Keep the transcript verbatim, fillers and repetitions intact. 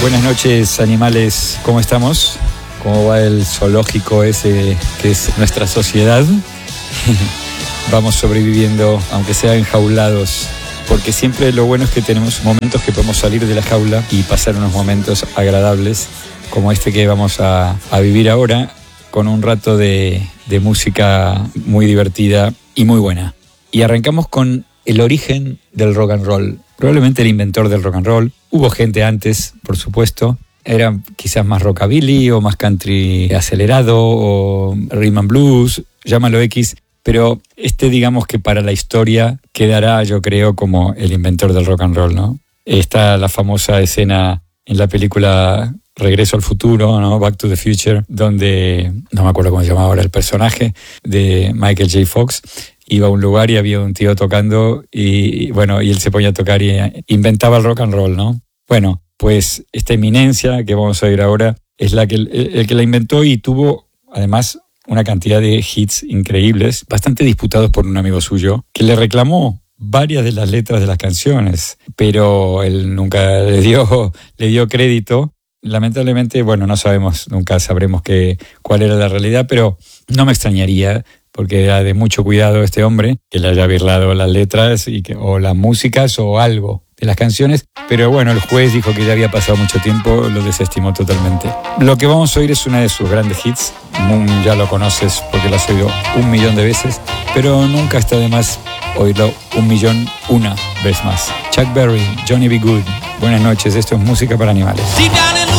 Buenas noches, animales, ¿cómo estamos? ¿Cómo va el zoológico ese que es nuestra sociedad? Vamos sobreviviendo, aunque sea enjaulados, porque siempre lo bueno es que tenemos momentos que podemos salir de la jaula y pasar unos momentos agradables, como este que vamos a, a vivir ahora, con un rato de, de música muy divertida y muy buena. Y arrancamos con el origen del rock and roll. Probablemente el inventor del rock and roll. Hubo gente antes, por supuesto. Era quizás más rockabilly o más country acelerado o rhythm and blues, llámalo X. Pero este, digamos que para la historia quedará, yo creo, como el inventor del rock and roll, ¿no? Está la famosa escena en la película Regreso al Futuro, ¿no? Back to the Future, donde, no me acuerdo cómo se llamaba ahora el personaje, de Michael J. Fox. Iba a un lugar y había un tío tocando y, bueno, y él se ponía a tocar y inventaba el rock and roll, ¿no? Bueno, pues esta eminencia que vamos a oír ahora es la que, el, el que la inventó y tuvo, además, una cantidad de hits increíbles, bastante disputados por un amigo suyo, que le reclamó varias de las letras de las canciones, pero él nunca le dio, le dio crédito. Lamentablemente, bueno, no sabemos, nunca sabremos qué, cuál era la realidad, pero no me extrañaría, porque era de mucho cuidado este hombre, que le haya birlado las letras y que, o las músicas o algo de las canciones, pero bueno, el juez dijo que ya había pasado mucho tiempo, lo desestimó totalmente. Lo que vamos a oír es una de sus grandes hits, ya lo conoces porque lo has oído un millón de veces, pero nunca está de más oírlo un millón una vez más. Chuck Berry, Johnny B. Good, buenas noches, esto es Música para Animales.